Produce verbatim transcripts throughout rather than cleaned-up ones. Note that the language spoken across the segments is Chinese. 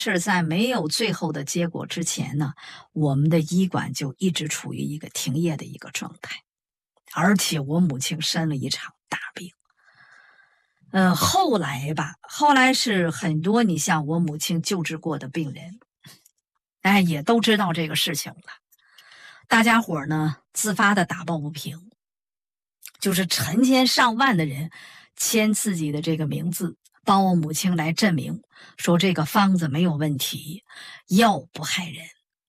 是在没有最后的结果之前呢，我们的医馆就一直处于一个停业的一个状态，而且我母亲生了一场大病。呃，后来吧，后来是很多你像我母亲救治过的病人，哎，也都知道这个事情了。大家伙儿呢，自发的打抱不平，就是成千上万的人签自己的这个名字，帮我母亲来证明，说这个方子没有问题，药不害人。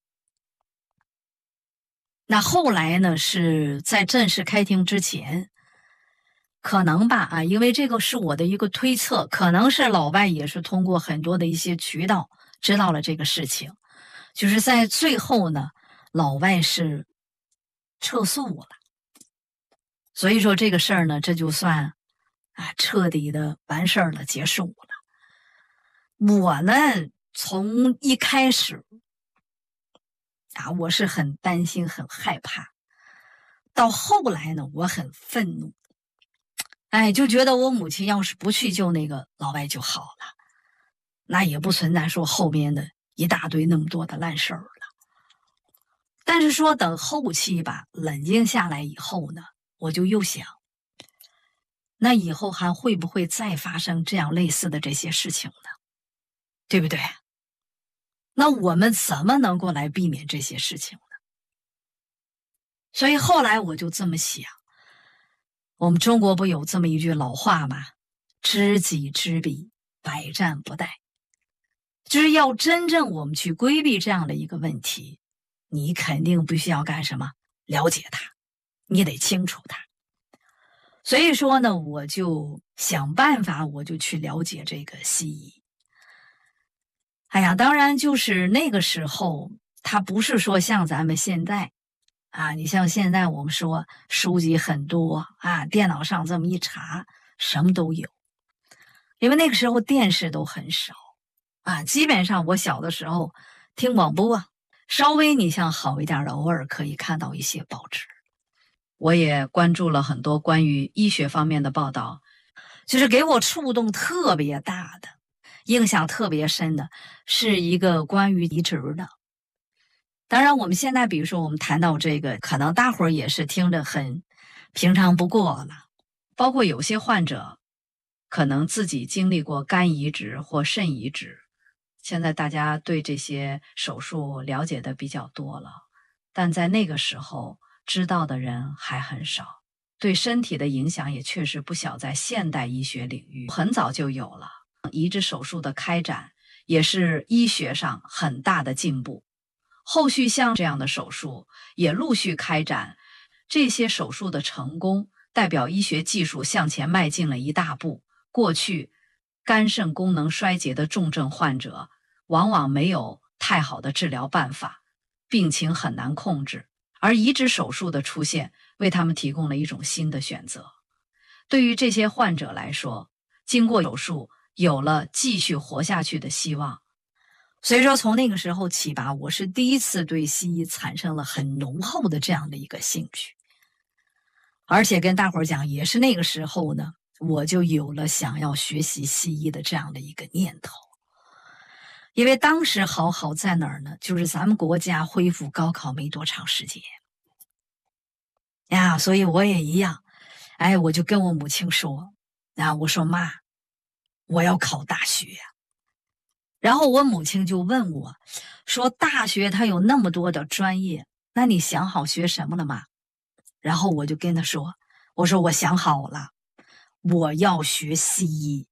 那后来呢，是在正式开庭之前，可能吧啊，因为这个是我的一个推测，可能是老外也是通过很多的一些渠道知道了这个事情，就是在最后呢，老外是撤诉了，所以说这个事儿呢，这就算啊彻底的完事儿了，结束了。我呢，从一开始啊，我是很担心、很害怕，到后来呢，我很愤怒。哎，就觉得我母亲要是不去救那个老外就好了，那也不存在说后面的一大堆那么多的烂事儿了。但是说等后期吧，冷静下来以后呢，我就又想，那以后还会不会再发生这样类似的这些事情呢？对不对？那我们怎么能够来避免这些事情呢？所以后来我就这么想，我们中国不有这么一句老话吗？知己知彼，百战不殆。就是要真正我们去规避这样的一个问题，你肯定必须要干什么？了解它，你得清楚它。所以说呢，我就想办法，我就去了解这个西医。哎呀，当然就是那个时候，它不是说像咱们现在啊，你像现在我们说书籍很多啊，电脑上这么一查，什么都有。因为那个时候电视都很少啊，基本上我小的时候听广播啊，稍微你像好一点的，偶尔可以看到一些报纸。 我也关注了很多关于医学方面的报道， 就是给我触动特别大的、印象特别深的，是一个关于移植的。当然，我们现在比如说我们谈到这个，可能大伙儿也是听着很平常不过了。 包括有些患者可能自己经历过肝移植或肾移植，现在大家对这些手术了解的比较多了，但在那个时候知道的人还很少，对身体的影响也确实不小。在现代医学领域很早就有了移植手术的开展，也是医学上很大的进步。后续像这样的手术也陆续开展，这些手术的成功代表医学技术向前迈进了一大步。过去肝肾功能衰竭的重症患者往往没有太好的治疗办法，病情很难控制，而移植手术的出现为他们提供了一种新的选择。对于这些患者来说，经过手术有了继续活下去的希望。 所以说从那个时候起吧，我是第一次对西医产生了很浓厚的这样的一个兴趣。而且跟大伙儿讲，也是那个时候呢，我就有了想要学习西医的这样的一个念头。因为当时好好在哪儿呢？就是咱们国家恢复高考没多长时间呀，所以我也一样。哎，我就跟我母亲说，啊，我说妈，我要考大学呀。然后我母亲就问我，说大学它有那么多的专业，那你想好学什么了吗？然后我就跟她说，我说我想好了，我要学西医。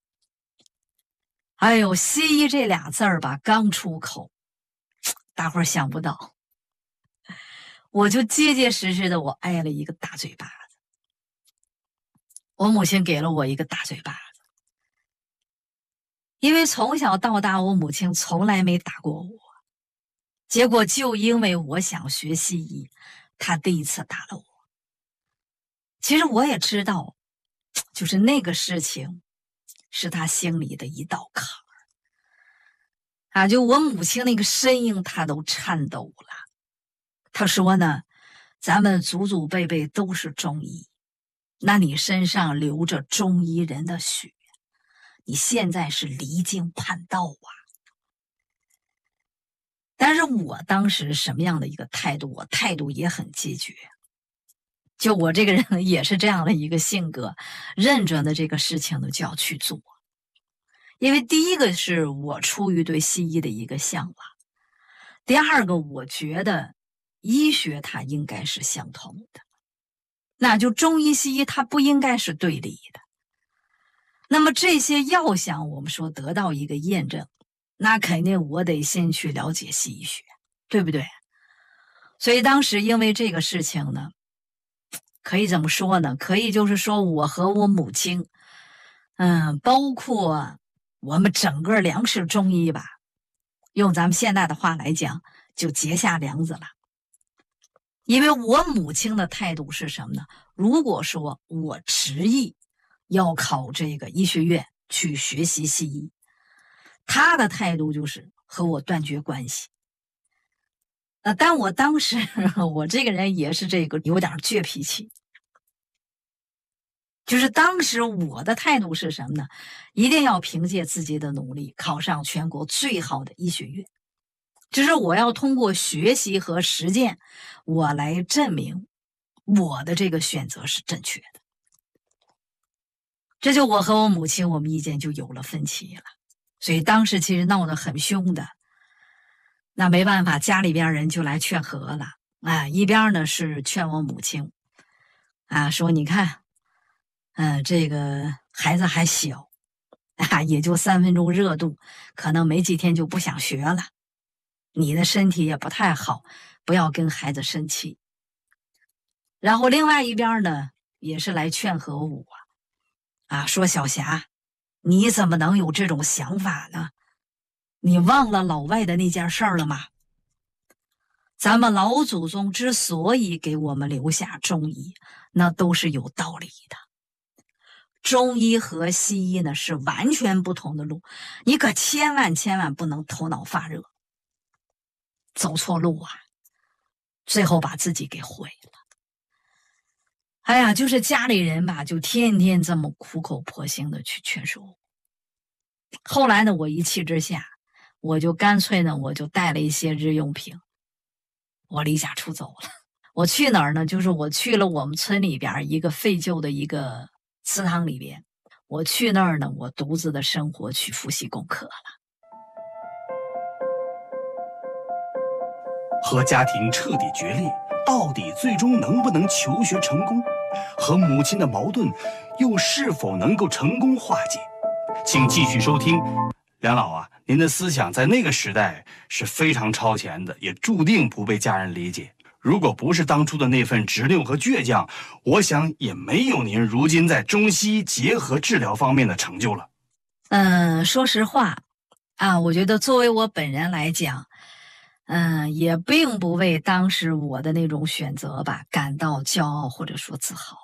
哎呦，西医这俩字儿吧，刚出口，大伙儿想不到，我就结结实实的我挨了一个大嘴巴子。我母亲给了我一个大嘴巴子，因为从小到大我母亲从来没打过我，结果就因为我想学西医，她第一次打了我。其实我也知道，就是那个事情是她心里的一道坎儿啊，就我母亲那个声音她都颤抖了。她说呢，咱们祖祖辈辈都是中医，那你身上流着中医人的血，你现在是离经叛道啊。 我当时什么样的一个态度，我态度也很坚决。就我这个人也是这样的一个性格，认准的这个事情呢就要去做。因为第一个是我出于对西医的一个向往，第二个我觉得医学它应该是相通的，那就中医西医它不应该是对立的。那么这些要想我们说得到一个验证，那肯定我得先去了解西医学，对不对？所以当时因为这个事情呢，可以怎么说呢？可以就是说我和我母亲，嗯，包括我们整个梁氏中医吧，用咱们现在的话来讲，就结下梁子了。因为我母亲的态度是什么呢？如果说我执意要考这个医学院去学习西医，她的态度就是和我断绝关系。呃，但我当时我这个人也是这个有点倔脾气，就是当时我的态度是什么呢？一定要凭借自己的努力考上全国最好的医学院，就是我要通过学习和实践，我来证明我的这个选择是正确的。这就我和我母亲我们意见就有了分歧了，所以当时其实闹得很凶的。那没办法，家里边人就来劝和了啊，一边呢是劝我母亲啊，说你看嗯、呃，这个孩子还小啊，也就三分钟热度，可能没几天就不想学了，你的身体也不太好，不要跟孩子生气。然后另外一边呢也是来劝和我啊，说小霞你怎么能有这种想法呢？你忘了老外的那件事儿了吗？咱们老祖宗之所以给我们留下中医，那都是有道理的。中医和西医呢是完全不同的路，你可千万千万不能头脑发热，走错路啊，最后把自己给毁了。哎呀，就是家里人吧，就天天这么苦口婆心的去劝说我。后来呢，我一气之下，我就干脆呢，我就带了一些日用品，我离家出走了。我去哪儿呢？就是我去了我们村里边一个废旧的一个祠堂里边，我去那儿呢，我独自的生活去复习功课了。 和家庭彻底决裂，到底最终能不能求学成功？和母亲的矛盾又是否能够成功化解？请继续收听。梁老啊，您的思想在那个时代是非常超前的，也注定不被家人理解。如果不是当初的那份执拗和倔强，我想也没有您如今在中西医结合治疗方面的成就了。 嗯，说实话啊，我觉得作为我本人来讲，嗯，也并不为当时我的那种选择吧感到骄傲或者说自豪。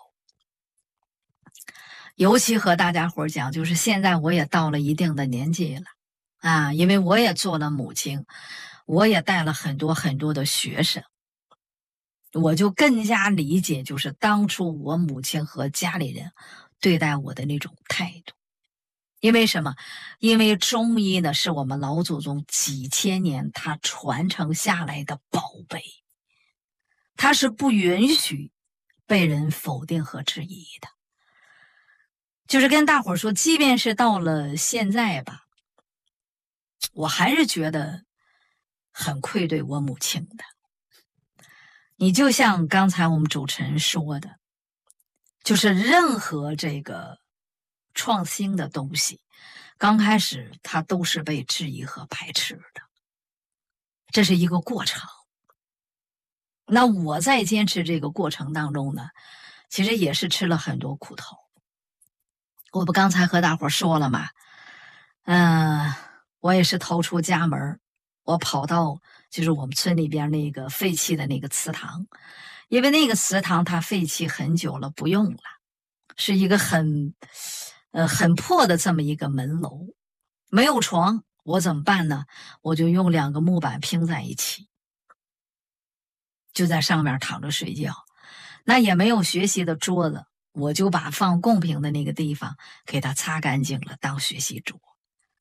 尤其和大家伙讲，就是现在我也到了一定的年纪了啊，因为我也做了母亲，我也带了很多很多的学生，我就更加理解就是当初我母亲和家里人对待我的那种态度。因为什么？因为中医呢是我们老祖宗几千年他传承下来的宝贝，它是不允许被人否定和质疑的。就是跟大伙说，即便是到了现在吧，我还是觉得很愧对我母亲的。你就像刚才我们主持人说的，就是任何这个创新的东西，刚开始它都是被质疑和排斥的，这是一个过程。那我在坚持这个过程当中呢，其实也是吃了很多苦头。我不刚才和大伙说了吗？嗯、呃，我也是逃出家门，我跑到就是我们村里边那个废弃的那个祠堂，因为那个祠堂它废弃很久了，不用了，是一个很呃很破的这么一个门楼，没有床，我怎么办呢？我就用两个木板拼在一起，就在上面躺着睡觉。那也没有学习的桌子，我就把放贡品的那个地方给它擦干净了，当学习桌。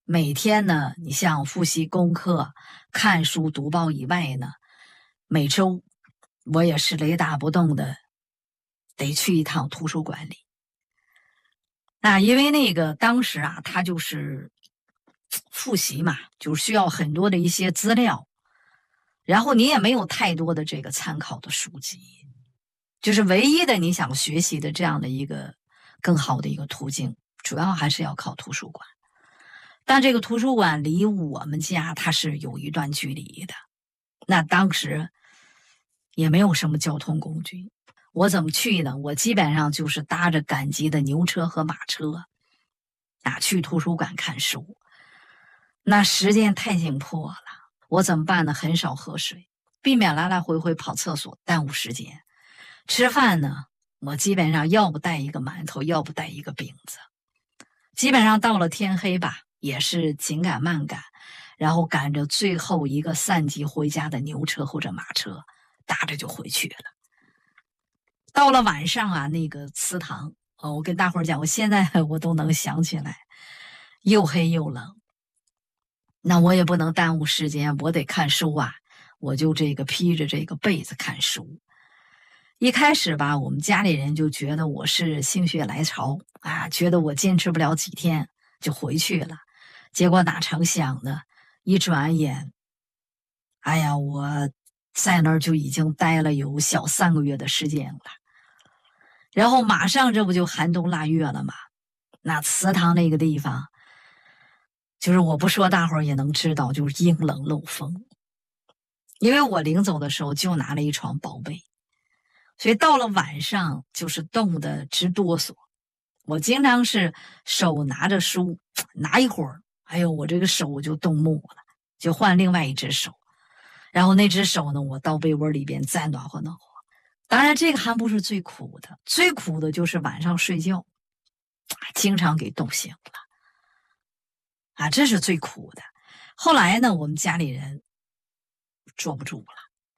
每天呢，你像复习功课、看书、读报以外呢，每周我也是雷打不动的得去一趟图书馆里。啊，因为那个当时啊，他就是复习嘛，就是需要很多的一些资料，然后你也没有太多的这个参考的书籍，就是唯一的你想学习的这样的一个更好的一个途径，主要还是要靠图书馆。但这个图书馆离我们家它是有一段距离的，那当时也没有什么交通工具，我怎么去呢？我基本上就是搭着赶集的牛车和马车啊，去图书馆看书。那时间太紧迫了，我怎么办呢？很少喝水，避免来来回回跑厕所耽误时间。吃饭呢，我基本上要不带一个馒头，要不带一个饼子。基本上到了天黑吧，也是紧赶慢赶，然后赶着最后一个散集回家的牛车或者马车，搭着就回去了。到了晚上啊，那个祠堂，哦，我跟大伙儿讲，我现在我都能想起来，又黑又冷。那我也不能耽误时间，我得看书啊，我就这个披着这个被子看书。一开始吧，我们家里人就觉得我是心血来潮啊，觉得我坚持不了几天就回去了。结果哪成想呢，一转眼，哎呀，我在那儿就已经待了有小三个月的时间了。然后马上这不就寒冬腊月了吗？那祠堂那个地方，就是我不说大伙儿也能知道，就是阴冷漏风。因为我临走的时候就拿了一床薄被，所以到了晚上就是冻得直哆嗦。我经常是手拿着书，拿一会儿，哎呦，我这个手就冻木了，就换另外一只手。然后那只手呢，我到被窝里边再暖和暖和。当然这个还不是最苦的，最苦的就是晚上睡觉经常给冻醒了啊，这是最苦的。后来呢，我们家里人坐不住了，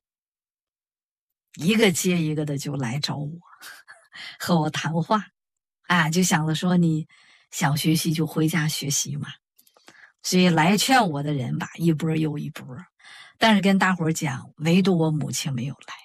一个接一个的就来找我，和我谈话啊，就想着说你想学习就回家学习嘛。所以来劝我的人吧，一波又一波。但是跟大伙儿讲，唯独我母亲没有来。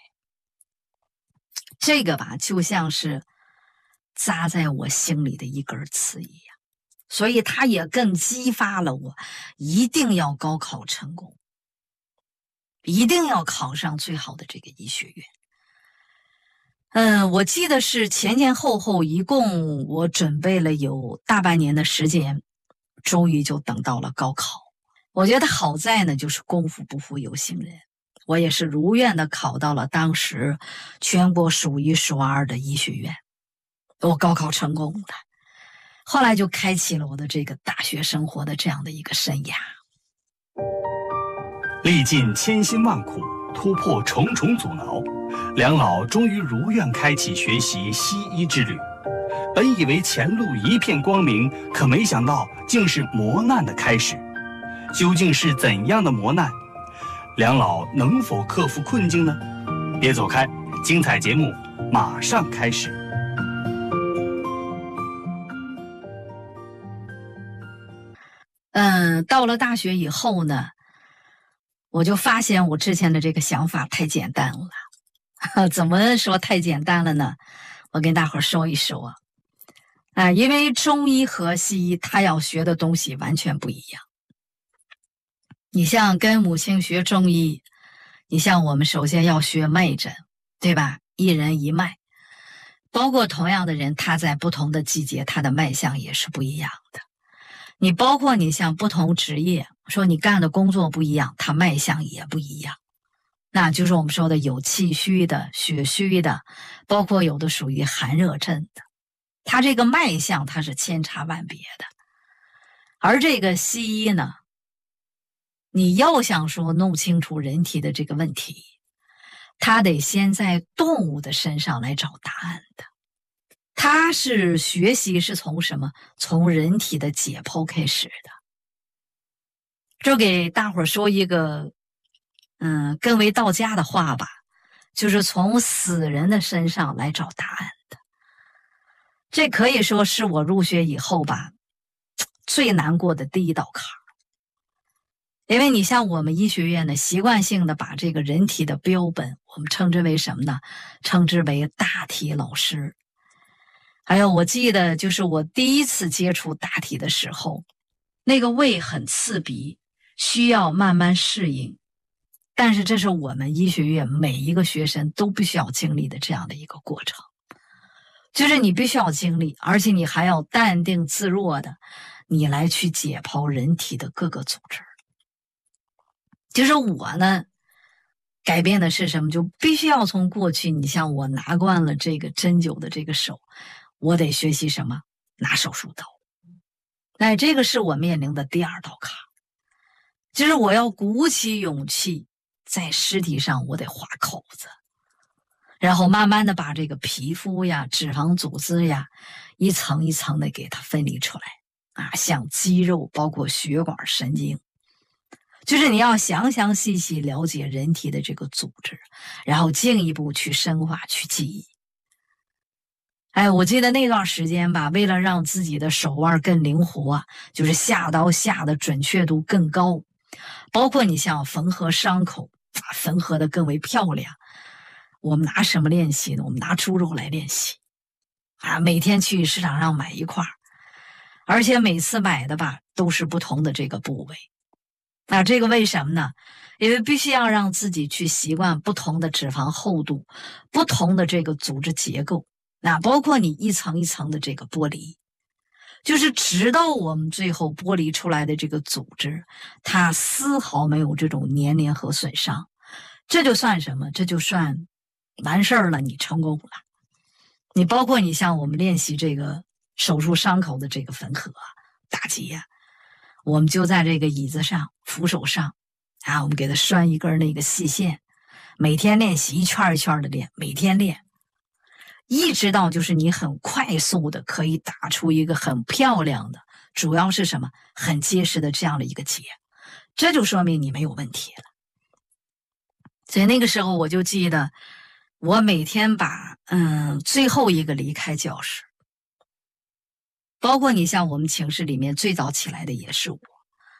这个吧，就像是扎在我心里的一根刺一样，所以它也更激发了我一定要高考成功，一定要考上最好的这个医学院。嗯，我记得是前前后后一共我准备了有大半年的时间，终于就等到了高考。我觉得好在呢，就是功夫不负有心人，我也是如愿的考到了当时全国数一数二的医学院，我高考成功了。后来就开启了我的这个大学生活的这样的一个生涯。 历尽千辛万苦，突破重重阻挠，梁老终于如愿开启学习西医之旅。本以为前路一片光明，可没想到竟是磨难的开始。究竟是怎样的磨难？梁老能否克服困境呢？别走开，精彩节目马上开始。 嗯，到了大学以后呢，我就发现我之前的这个想法太简单了。怎么说太简单了呢？我跟大伙儿说一说啊，因为中医和西医他要学的东西完全不一样。你像跟母亲学中医，你像我们首先要学脉诊，对吧？一人一脉，包括同样的人，他在不同的季节，他的脉象也是不一样的。你包括你像不同职业，说你干的工作不一样，他脉象也不一样。那就是我们说的有气虚的、血虚的，包括有的属于寒热症的，他这个脉象它是千差万别的。而这个西医呢，你要想说弄清楚人体的这个问题，他得先在动物的身上来找答案的。他是学习是从什么？从人体的解剖开始的。就给大伙儿说一个嗯，更为道家的话吧，就是从死人的身上来找答案的。这可以说是我入学以后吧， 最难过的第一道坎儿。因为你像我们医学院呢，习惯性的把这个人体的标本，我们称之为什么呢？称之为大体老师。还有我记得就是我第一次接触大体的时候，那个胃很刺鼻，需要慢慢适应。但是这是我们医学院每一个学生都必须要经历的这样的一个过程，就是你必须要经历，而且你还要淡定自若的，你来去解剖人体的各个组织。就是我呢，改变的是什么？就必须要从过去，你像我拿惯了这个针灸的这个手，我得学习什么？拿手术刀。那这个是我面临的第二道坎，就是我要鼓起勇气，在尸体上我得划口子，然后慢慢的把这个皮肤呀、脂肪组织呀，一层一层的给它分离出来啊，像肌肉，包括血管、神经。就是你要详详细细了解人体的这个组织，然后进一步去深化、去记忆。哎，我记得那段时间吧，为了让自己的手腕更灵活啊，就是下刀下的准确度更高，包括你像缝合伤口啊，缝合的更为漂亮。我们拿什么练习呢？我们拿猪肉来练习啊，每天去市场上买一块，而且每次买的吧都是不同的这个部位。那这个为什么呢？因为必须要让自己去习惯不同的脂肪厚度，不同的这个组织结构，那包括你一层一层的这个剥离，就是直到我们最后剥离出来的这个组织，它丝毫没有这种粘连和损伤，这就算什么？这就算完事儿了，你成功了。你包括你像我们练习这个手术伤口的这个缝合、打结啊，我们就在这个椅子上、扶手上啊，我们给它拴一根那个细线，每天练习一圈一圈的练，每天练，一直到就是你很快速的可以打出一个很漂亮的，主要是什么？很结实的这样的一个结，这就说明你没有问题了。所以那个时候我就记得，我每天把嗯最后一个离开教室。包括你像我们寝室里面最早起来的也是我，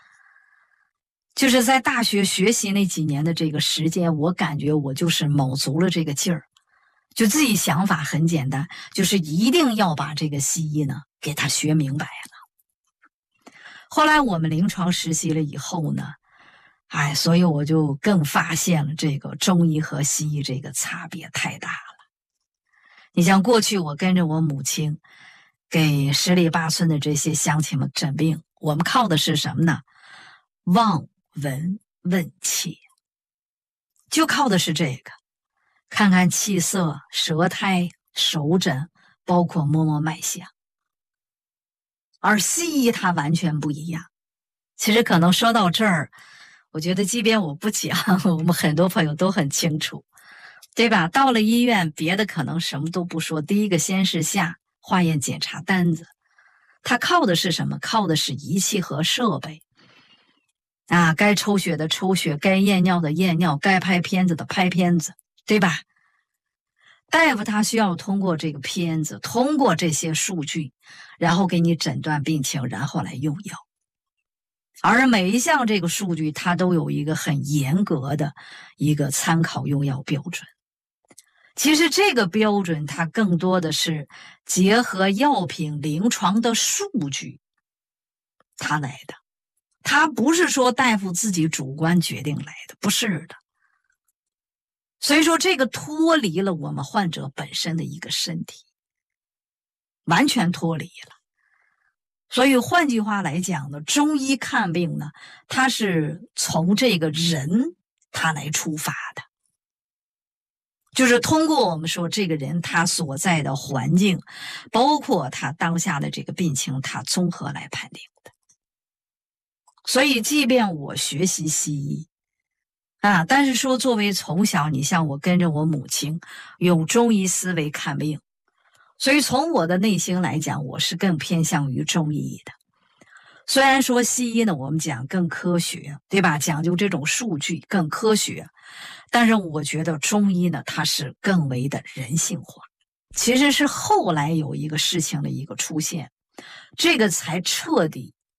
就是在大学学习那几年的这个时间，我感觉我就是卯足了这个劲儿，就自己想法很简单，就是一定要把这个西医呢给他学明白了。后来我们临床实习了以后呢，哎，所以我就更发现了这个中医和西医这个差别太大了。你像过去我跟着我母亲给十里八村的这些乡亲们诊病，我们靠的是什么呢？望闻问切，就靠的是这个，看看气色、舌苔、手诊，包括摸摸脉象。而西医它完全不一样。其实可能说到这儿，我觉得即便我不讲，我们很多朋友都很清楚，对吧？到了医院，别的可能什么都不说，第一个先是下化验检查单子，它靠的是什么？靠的是仪器和设备啊，该抽血的抽血，该验尿的验尿，该拍片子的拍片子，对吧？大夫他需要通过这个片子，通过这些数据，然后给你诊断病情，然后来用药。而每一项这个数据，它都有一个很严格的一个参考用药标准。其实这个标准它更多的是结合药品临床的数据它来的，它不是说大夫自己主观决定来的，不是的。所以说这个脱离了我们患者本身的一个身体，完全脱离了。所以换句话来讲呢，中医看病呢，它是从这个人他来出发的，就是通过我们说这个人他所在的环境，包括他当下的这个病情，他综合来判定的。所以即便我学习西医啊，但是说作为从小你像我跟着我母亲用中医思维看病，所以从我的内心来讲，我是更偏向于中医的。虽然说西医呢，我们讲更科学，对吧？讲究这种数据更科学，但是我觉得中医呢，它是更为的人性化。其实是后来有一个事情的一个出现，这个才彻底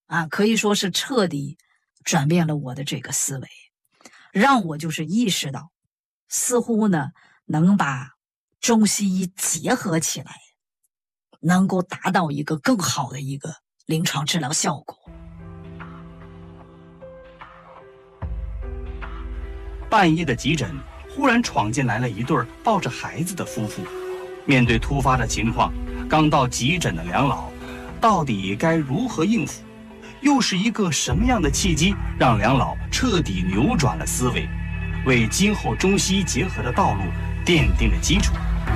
啊，可以说是彻底转变了我的这个思维，让我就是意识到，似乎呢能把中西医结合起来，能够达到一个更好的一个临床治疗效果。 半夜的急诊，忽然闯进来了一对抱着孩子的夫妇。面对突发的情况，刚到急诊的梁老到底该如何应付？又是一个什么样的契机，让梁老彻底扭转了思维，为今后中西医结合的道路奠定了基础？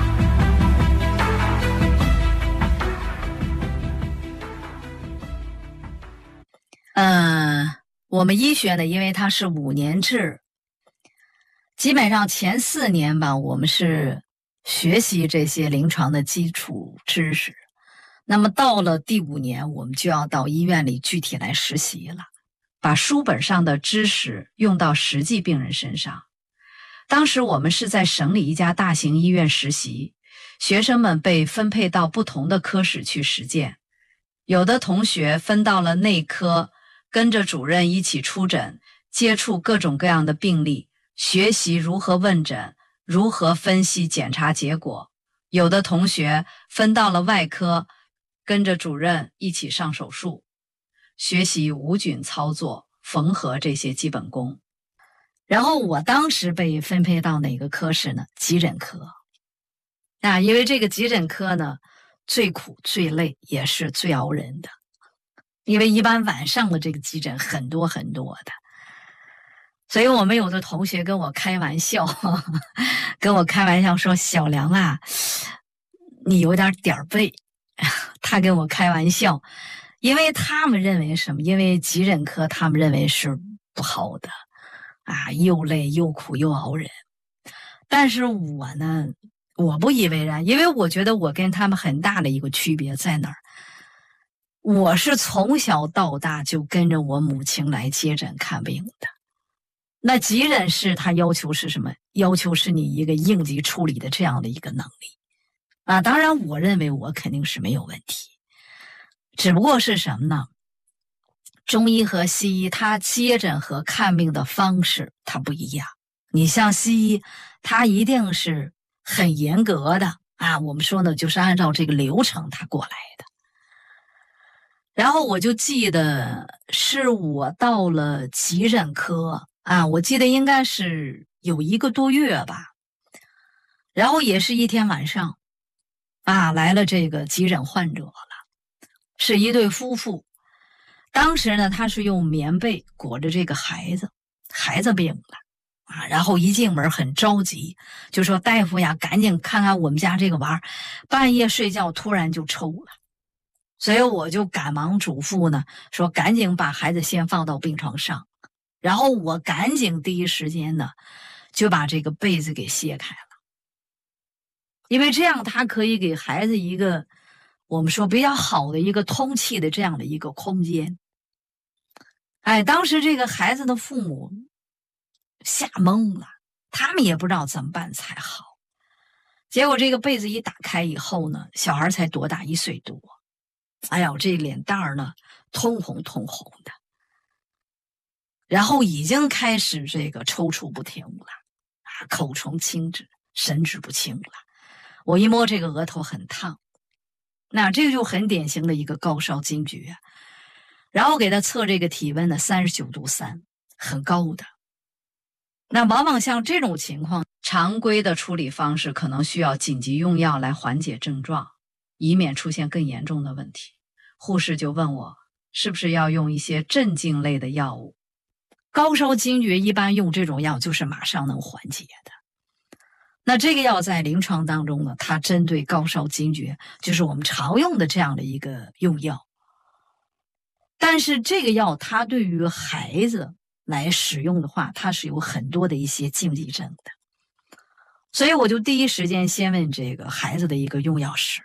嗯，我们医学呢，因为它是五年制，基本上前四年吧，我们是学习这些临床的基础知识。那么到了第五年，我们就要到医院里具体来实习了， 把书本上的知识用到实际病人身上。当时我们是在省里一家大型医院实习，学生们被分配到不同的科室去实践。有的同学分到了内科，跟着主任一起出诊，接触各种各样的病例，学习如何问诊，如何分析检查结果。有的同学分到了外科，跟着主任一起上手术，学习无菌操作、缝合这些基本功。 然后我当时被分配到哪个科室呢？急诊科。啊，因为这个急诊科呢，最苦、最累，也是最熬人的。因为一般晚上的这个急诊很多很多的，所以我们有的同学跟我开玩笑，呵呵跟我开玩笑说：“小梁啊，你有点点儿背。”他跟我开玩笑，因为他们认为什么？因为急诊科他们认为是不好的啊，又累又苦又熬人。但是我呢，我不以为然，因为我觉得我跟他们很大的一个区别在哪儿？我是从小到大就跟着我母亲来接诊看病的。那急诊室它要求是什么？要求是你一个应急处理的这样的一个能力啊。当然我认为我肯定是没有问题，只不过是什么呢？中医和西医它接诊和看病的方式它不一样。你像西医，它一定是很严格的啊，我们说呢就是按照这个流程它过来的。然后我就记得是我到了急诊科啊，我记得应该是有一个多月吧。然后也是一天晚上啊，来了这个急诊患者了，是一对夫妇。当时呢，他是用棉被裹着这个孩子，孩子病了啊，然后一进门很着急，就说大夫呀，赶紧看看我们家这个娃，半夜睡觉突然就抽了。所以我就赶忙嘱咐呢，说赶紧把孩子先放到病床上，然后我赶紧第一时间呢就把这个被子给卸开了，因为这样他可以给孩子一个我们说比较好的一个通气的这样的一个空间。哎，当时这个孩子的父母吓懵了，他们也不知道怎么办才好。结果这个被子一打开以后呢，小孩才多大，一岁多。哎呦，这脸蛋儿呢通红通红的，然后已经开始这个抽搐不停了啊，口唇青紫，神志不清了。我一摸这个额头很烫，那这个就很典型的一个高烧惊厥。然后给他测这个体温呢，三十九度三，很高的。那往往像这种情况， 常规的处理方式可能需要紧急用药来缓解症状，以免出现更严重的问题。护士就问我是不是要用一些镇静类的药物。 高烧惊厥一般用这种药就是马上能缓解的。那这个药在临床当中呢，它针对高烧惊厥就是我们常用的这样的一个用药。但是这个药它对于孩子来使用的话，它是有很多的一些禁忌症的。所以我就第一时间先问这个孩子的一个用药史。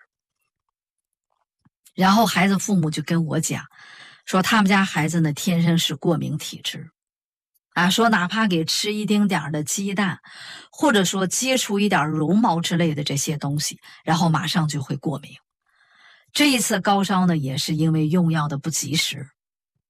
然后孩子父母就跟我讲，说他们家孩子呢天生是过敏体质啊，说哪怕给吃一丁点儿的鸡蛋，或者说接触一点绒毛之类的这些东西，然后马上就会过敏。这一次高烧呢，也是因为用药的不及时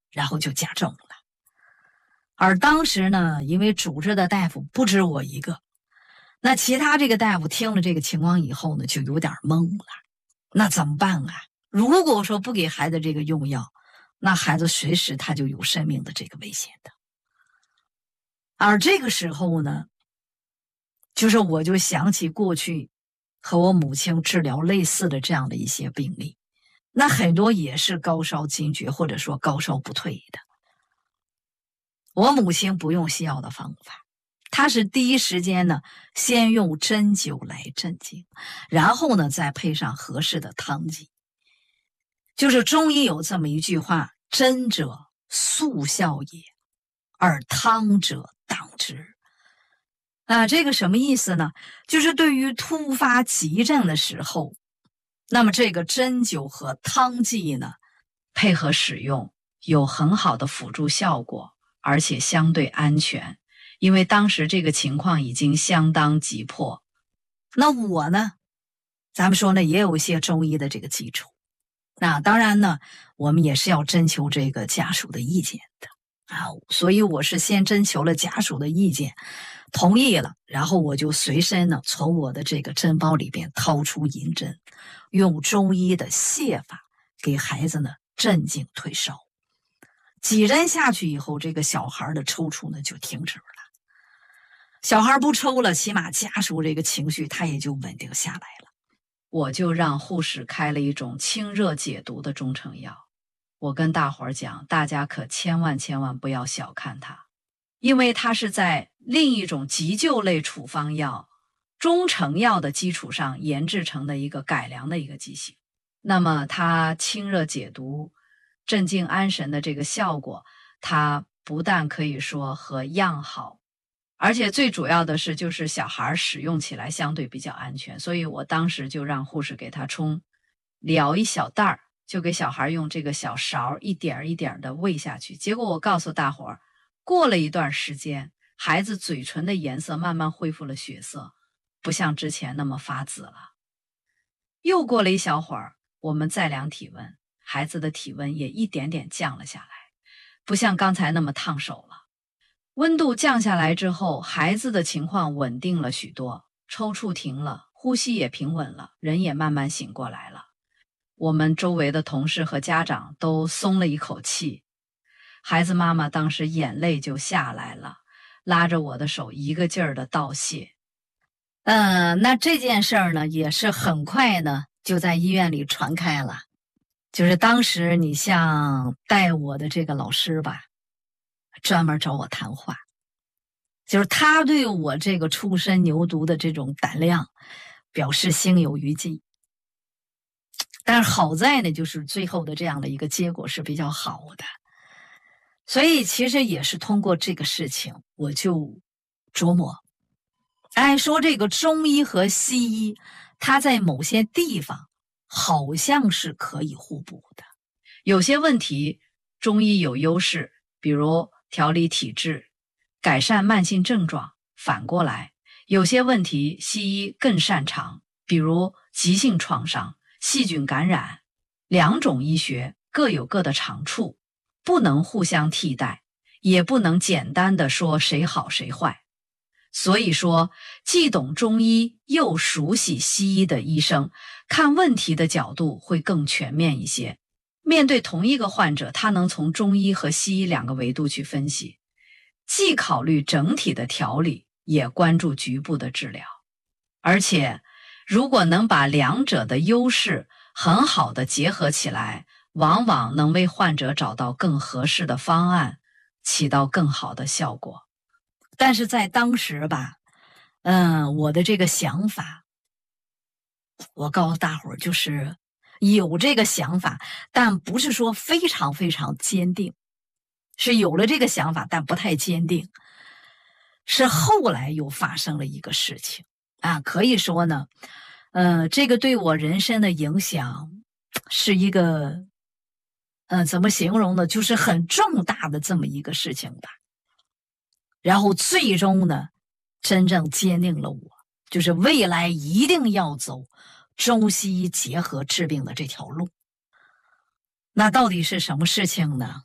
然后就加重了。而当时呢，因为主治的大夫不止我一个，那其他这个大夫听了这个情况以后呢，就有点懵了。那怎么办啊？如果说不给孩子这个用药，那孩子随时他就有生命的这个危险的。而这个时候呢，就是我就想起过去和我母亲治疗类似的这样的一些病例，那很多也是高烧惊厥或者说高烧不退的。我母亲不用西药的方法，她是第一时间呢，先用针灸来镇静，然后呢再配上合适的汤剂。就是中医有这么一句话，针者速效也，而汤者当之。啊，这个什么意思呢？就是对于突发急症的时候，那么这个针灸和汤剂呢， 配合使用有很好的辅助效果，而且相对安全，因为当时这个情况已经相当急迫。 那我呢，咱们说呢，也有一些中医的这个基础。那当然呢，我们也是要征求这个家属的意见的啊，所以我是先征求了家属的意见，同意了，然后我就随身呢从我的这个针包里边掏出银针，用中医的泻法给孩子呢镇静退烧。几针下去以后，这个小孩的抽搐呢就停止了。小孩不抽了，起码家属这个情绪他也就稳定下来了。 我就让护士开了一种清热解毒的中成药。我跟大伙儿讲，大家可千万千万不要小看它，因为它是在另一种急救类处方药中成药的基础上研制成的一个改良的一个剂型。那么它清热解毒、镇静安神的这个效果，它不但可以说和样好，而且最主要的是就是小孩使用起来相对比较安全。所以我当时就让护士给他冲，舀一小袋儿，就给小孩用这个小勺一点一点的喂下去。结果我告诉大伙儿，过了一段时间，孩子嘴唇的颜色慢慢恢复了血色，不像之前那么发紫了。又过了一小会儿，我们再量体温，孩子的体温也一点点降了下来，不像刚才那么烫手了。温度降下来之后，孩子的情况稳定了许多，抽搐停了，呼吸也平稳了，人也慢慢醒过来了。我们周围的同事和家长都松了一口气，孩子妈妈当时眼泪就下来了，拉着我的手一个劲儿的道谢。 嗯、呃，那这件事儿呢，也是很快呢就在医院里传开了。就是当时你像带我的这个老师吧，专门找我谈话，就是他对我这个初生牛犊的这种胆量表示心有余悸。但是好在呢，就是最后的这样的一个结果是比较好的。所以其实也是通过这个事情，我就琢磨，哎，说这个中医和西医，它在某些地方好像是可以互补的。 有些问题中医有优势，比如调理体质、改善慢性症状，反过来有些问题西医更擅长，比如急性创伤、细菌感染。两种医学各有各的长处，不能互相替代，也不能简单的说谁好谁坏。所以说，既懂中医又熟悉西医的医生，看问题的角度会更全面一些。面对同一个患者，他能从中医和西医两个维度去分析，既考虑整体的调理，也关注局部的治疗。而且，如果能把两者的优势很好的结合起来，往往能为患者找到更合适的方案，起到更好的效果。 但是在当时吧，嗯，我的这个想法，我告诉大伙儿，就是有这个想法，但不是说非常非常坚定，是有了这个想法，但不太坚定。是后来又发生了一个事情啊，可以说呢，呃，这个对我人生的影响是一个，呃，怎么形容呢？就是很重大的这么一个事情吧。然后最终呢，真正坚定了我，就是未来一定要走中西医结合治病的这条路。那到底是什么事情呢？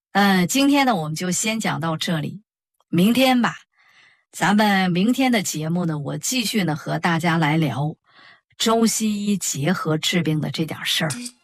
嗯，今天呢，我们就先讲到这里。明天吧，咱们明天的节目呢，我继续呢和大家来聊中西医结合治病的这点事儿。